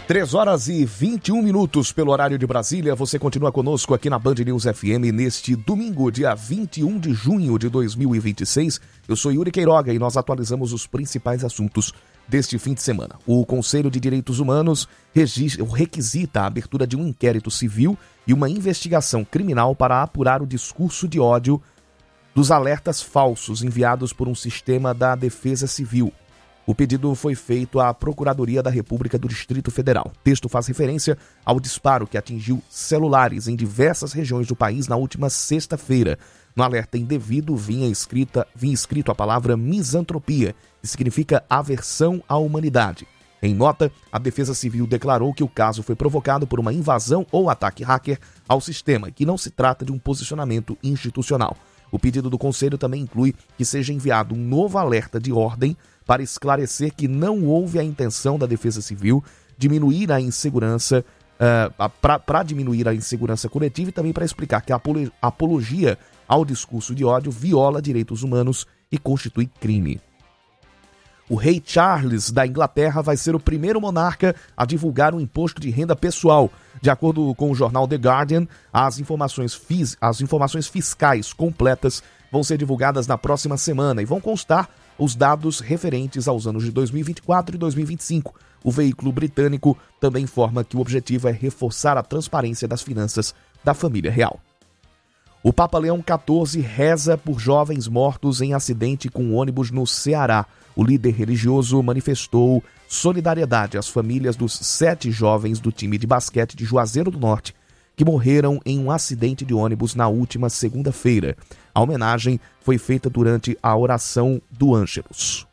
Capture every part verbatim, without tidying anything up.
três horas e vinte e um minutos pelo horário de Brasília. Você continua conosco aqui na Band News F M neste domingo, dia vinte e um de junho de dois mil e vinte e seis. Eu sou Yuri Queiroga e nós atualizamos os principais assuntos deste fim de semana. O Conselho de Direitos Humanos requisita a abertura de um inquérito civil e uma investigação criminal para apurar o discurso de ódio dos alertas falsos enviados por um sistema da Defesa Civil. O pedido foi feito à Procuradoria da República do Distrito Federal. O texto faz referência ao disparo que atingiu celulares em diversas regiões do país na última sexta-feira. No alerta indevido vinha, escrita, vinha escrito a palavra misantropia, que significa aversão à humanidade. Em nota, a Defesa Civil declarou que o caso foi provocado por uma invasão ou ataque hacker ao sistema, que não se trata de um posicionamento institucional. O pedido do Conselho também inclui que seja enviado um novo alerta de ordem para esclarecer que não houve a intenção da Defesa Civil diminuir a insegurança, uh, para diminuir a insegurança coletiva e também para explicar que a apologia ao discurso de ódio viola direitos humanos e constitui crime. O rei Charles da Inglaterra vai ser o primeiro monarca a divulgar um imposto de renda pessoal. De acordo com o jornal The Guardian, as informações, fis- as informações fiscais completas vão ser divulgadas na próxima semana e vão constar os dados referentes aos anos de dois mil e vinte e quatro e dois mil e vinte e cinco. O veículo britânico também informa que o objetivo é reforçar a transparência das finanças da família real. O Papa Leão quatorze reza por jovens mortos em acidente com ônibus no Ceará. O líder religioso manifestou solidariedade às famílias dos sete jovens do time de basquete de Juazeiro do Norte que morreram em um acidente de ônibus na última segunda-feira. A homenagem foi feita durante a oração do Ângelus.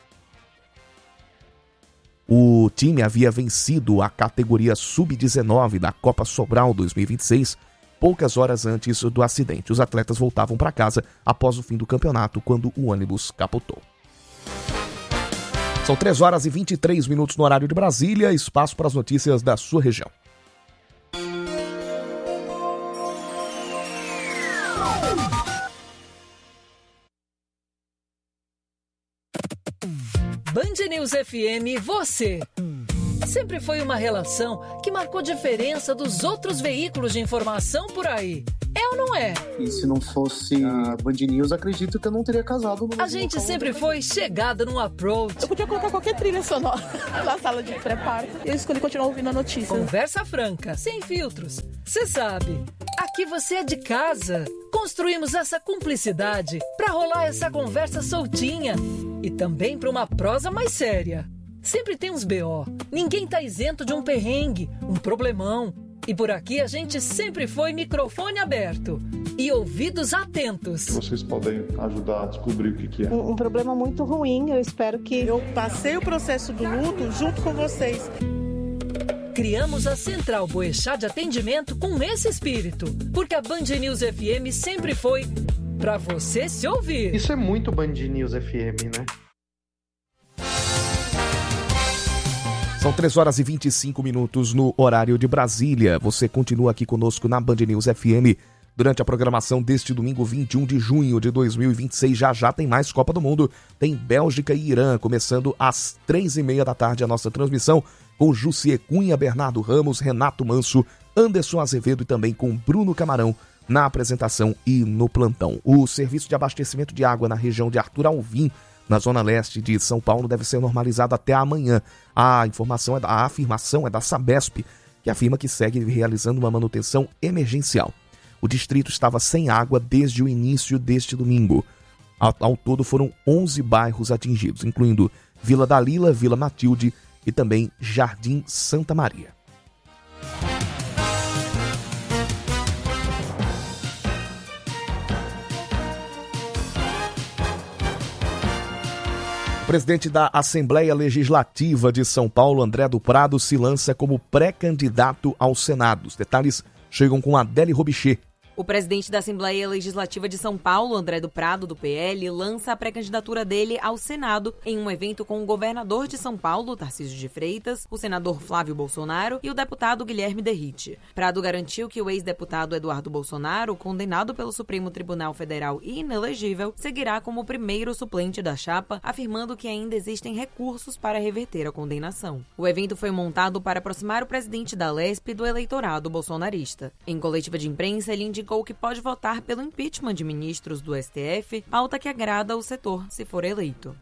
O time havia vencido a categoria sub dezenove da Copa Sobral dois mil e vinte e seis, poucas horas antes do acidente. Os atletas voltavam para casa após o fim do campeonato, quando o ônibus capotou. São três horas e vinte e três minutos no horário de Brasília, espaço para as notícias da sua região. Band News F M, você. Sempre foi uma relação que marcou diferença dos outros veículos de informação por aí. É ou não é? E se não fosse a Band News, acredito que eu não teria casado. No a gente sempre foi chegada num approach. Eu podia colocar qualquer trilha sonora na sala de preparo. Eu escolhi continuar ouvindo a notícia. Conversa franca, sem filtros. Você sabe, aqui você é de casa. Construímos essa cumplicidade pra rolar essa conversa soltinha. E também pra uma prosa mais séria. Sempre tem uns B O. Ninguém tá isento de um perrengue, um problemão. E por aqui a gente sempre foi microfone aberto e ouvidos atentos. Vocês podem ajudar a descobrir o que, que é. Um, um problema muito ruim, eu espero que... Eu passei o processo do luto junto com vocês. Criamos a Central Boechat de Atendimento com esse espírito, porque a Band News F M sempre foi pra você se ouvir. Isso é muito Band News F M, né? São três horas e vinte e cinco minutos no horário de Brasília. Você continua aqui conosco na Band News F M. Durante a programação deste domingo vinte e um de junho de dois mil e vinte e seis, já já tem mais Copa do Mundo. Tem Bélgica e Irã, começando às três e meia da tarde a nossa transmissão, com Jussier Cunha, Bernardo Ramos, Renato Manso, Anderson Azevedo e também com Bruno Camarão na apresentação e no plantão. O serviço de abastecimento de água na região de Arthur Alvim, na zona leste de São Paulo, deve ser normalizado até amanhã. A informação é da, a afirmação é da Sabesp, que afirma que segue realizando uma manutenção emergencial. O distrito estava sem água desde o início deste domingo. Ao, ao todo foram onze bairros atingidos, incluindo Vila Dalila, Vila Matilde e também Jardim Santa Maria. O presidente da Assembleia Legislativa de São Paulo, André do Prado, se lança como pré-candidato ao Senado. Os detalhes chegam com Adele Robichê. O presidente da Assembleia Legislativa de São Paulo, André do Prado, do P L, lança a pré-candidatura dele ao Senado em um evento com o governador de São Paulo, Tarcísio de Freitas, o senador Flávio Bolsonaro e o deputado Guilherme Derrite. Prado garantiu que o ex-deputado Eduardo Bolsonaro, condenado pelo Supremo Tribunal Federal e inelegível, seguirá como o primeiro suplente da chapa, afirmando que ainda existem recursos para reverter a condenação. O evento foi montado para aproximar o presidente da Lespe do eleitorado bolsonarista. Em coletiva de imprensa, ele indicou que pode votar pelo impeachment de ministros do S T F, pauta que agrada ao setor se for eleito.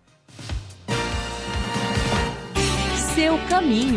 Seu caminho.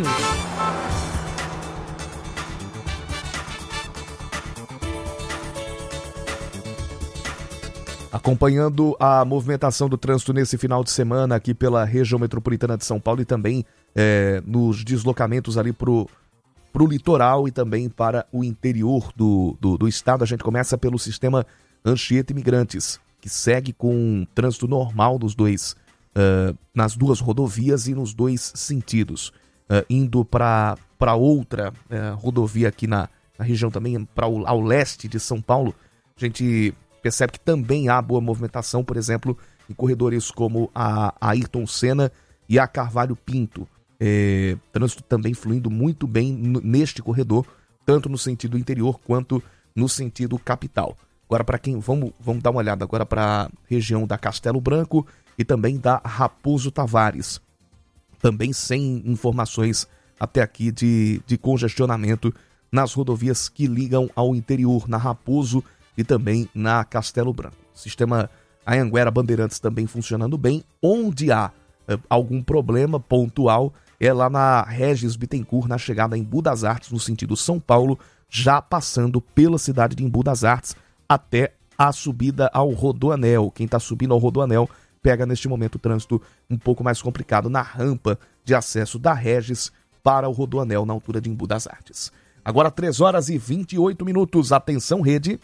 Acompanhando a movimentação do trânsito nesse final de semana aqui pela região metropolitana de São Paulo e também é, nos deslocamentos ali para o litoral e também para o interior do, do, do estado. A gente começa pelo sistema Anchieta Imigrantes, que segue com trânsito normal nos dois, uh, nas duas rodovias e nos dois sentidos. Uh, indo para outra uh, rodovia aqui na, na região também, para ao leste de São Paulo, a gente percebe que também há boa movimentação, por exemplo, em corredores como a, a Ayrton Senna e a Carvalho Pinto. É, trânsito também fluindo muito bem n- neste corredor, tanto no sentido interior quanto no sentido capital. Agora, para quem, vamos, vamos dar uma olhada agora para a região da Castelo Branco e também da Raposo Tavares. Também sem informações até aqui de, de congestionamento nas rodovias que ligam ao interior, na Raposo e também na Castelo Branco. Sistema Anhanguera Bandeirantes também funcionando bem. Onde há eh, algum problema pontual é lá na Regis Bittencourt, na chegada em Embu das Artes, no sentido São Paulo, já passando pela cidade de Embu das Artes até a subida ao Rodoanel. Quem está subindo ao Rodoanel pega neste momento o trânsito um pouco mais complicado na rampa de acesso da Regis para o Rodoanel, na altura de Embu das Artes. Agora três horas e vinte e oito minutos. Atenção, rede.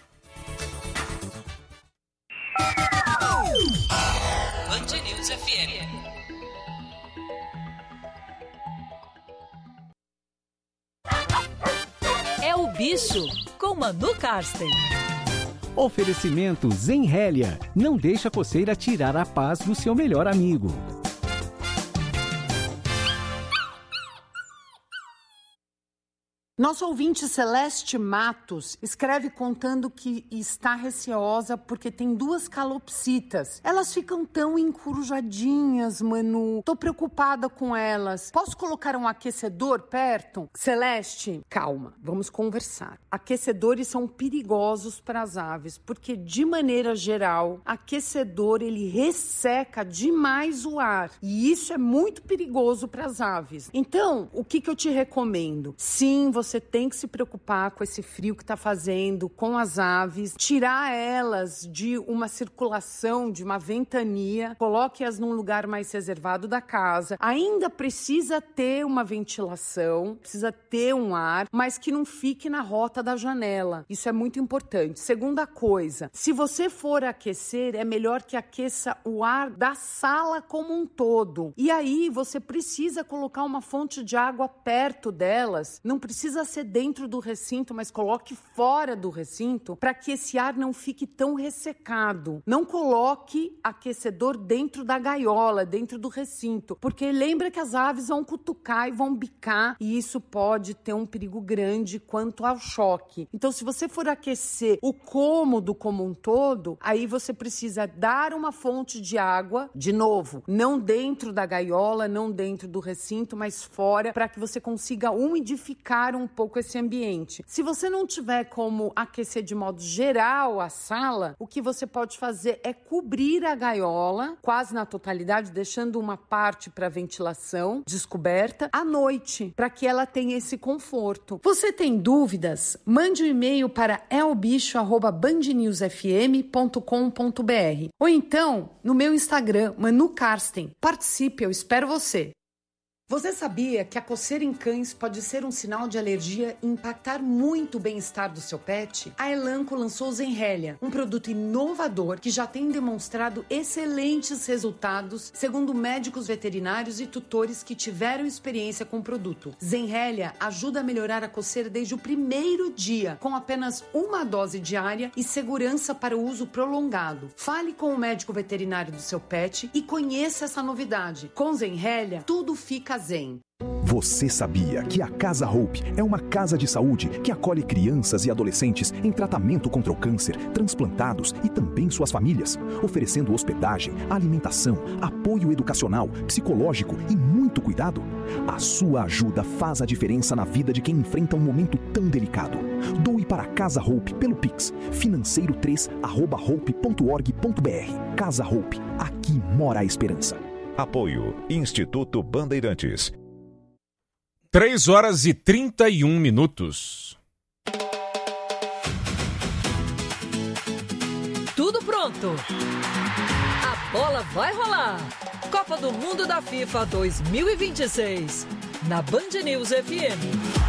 Band News F M. É o Bicho, com Manu Karsten. Oferecimento Zenrélia. Não deixa a coceira tirar a paz do seu melhor amigo. Nosso ouvinte Celeste Matos escreve contando que está receosa porque tem duas calopsitas. Elas ficam tão encurujadinhas, Manu. Tô preocupada com elas. Posso colocar um aquecedor perto? Celeste, calma, vamos conversar. Aquecedores são perigosos para as aves porque, de maneira geral, aquecedor ele resseca demais o ar e isso é muito perigoso para as aves. Então, o que, que eu te recomendo? Sim, você Você tem que se preocupar com esse frio que está fazendo, com as aves, tirar elas de uma circulação, de uma ventania, coloque-as num lugar mais reservado da casa. Ainda precisa ter uma ventilação, precisa ter um ar, mas que não fique na rota da janela. Isso é muito importante. Segunda coisa, se você for aquecer, é melhor que aqueça o ar da sala como um todo. E aí você precisa colocar uma fonte de água perto delas, não precisa ser dentro do recinto, mas coloque fora do recinto para que esse ar não fique tão ressecado. Não coloque aquecedor dentro da gaiola, dentro do recinto, porque lembra que as aves vão cutucar e vão bicar e isso pode ter um perigo grande quanto ao choque. Então, se você for aquecer o cômodo como um todo, aí você precisa dar uma fonte de água, de novo, não dentro da gaiola, não dentro do recinto, mas fora, para que você consiga umidificar um pouco esse ambiente. Se você não tiver como aquecer de modo geral a sala, o que você pode fazer é cobrir a gaiola, quase na totalidade, deixando uma parte para ventilação descoberta à noite, para que ela tenha esse conforto. Você tem dúvidas? Mande um e-mail para elbicho arroba band news f m ponto com ponto b r ou então no meu Instagram, Manu Karsten. Participe, eu espero você. Você sabia que a coceira em cães pode ser um sinal de alergia e impactar muito o bem-estar do seu pet? A Elanco lançou o Zenrelia, um produto inovador que já tem demonstrado excelentes resultados, segundo médicos veterinários e tutores que tiveram experiência com o produto. Zenrelia ajuda a melhorar a coceira desde o primeiro dia, com apenas uma dose diária e segurança para o uso prolongado. Fale com o médico veterinário do seu pet e conheça essa novidade. Com Zenrelia, tudo fica zen. Você sabia que a Casa Hope é uma casa de saúde que acolhe crianças e adolescentes em tratamento contra o câncer, transplantados e também suas famílias, oferecendo hospedagem, alimentação, apoio educacional, psicológico e muito cuidado? A sua ajuda faz a diferença na vida de quem enfrenta um momento tão delicado. Doe para a Casa Hope pelo Pix, financeiro três arroba hope ponto org ponto br. Casa Hope, aqui mora a esperança. Apoio Instituto Bandeirantes. três horas e trinta e um minutos. Tudo pronto. A bola vai rolar. Copa do Mundo da FIFA dois mil e vinte e seis. Na Band News F M.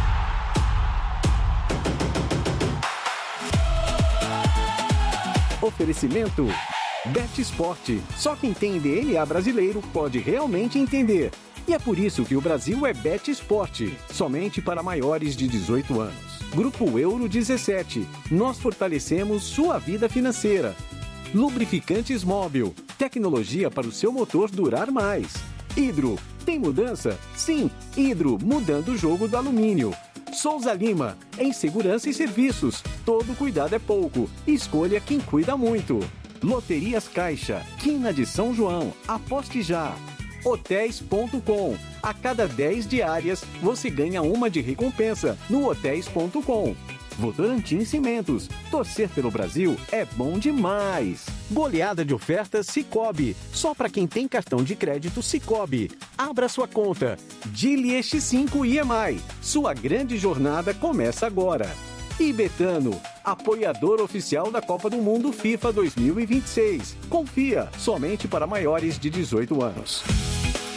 Oferecimento Bet Sport. Só quem tem D N A brasileiro pode realmente entender. E é por isso que o Brasil é Bet Sport, somente para maiores de dezoito anos. Grupo Euro dezessete. Nós fortalecemos sua vida financeira. Lubrificantes Móbil. Tecnologia para o seu motor durar mais. Hidro. Tem mudança? Sim, Hidro, mudando o jogo do alumínio. Souza Lima. Em segurança e serviços. Todo cuidado é pouco. Escolha quem cuida muito. Loterias Caixa, Quina de São João, aposte já. hotéis ponto com. A cada dez diárias, você ganha uma de recompensa no hotéis ponto com. Votorantim Cimentos. Torcer pelo Brasil é bom demais. Goleada de ofertas Sicoob. Só para quem tem cartão de crédito Sicoob. Abra sua conta. Dili X cinco I E M I. Sua grande jornada começa agora. E Betano, apoiador oficial da Copa do Mundo FIFA dois mil e vinte e seis. Confia, somente para maiores de dezoito anos.